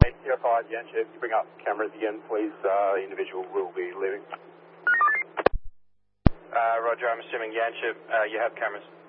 Sierra 5, Yanchep, you bring up cameras again, please. The individual will be leaving. Roger, I'm assuming Yanchep, you have cameras.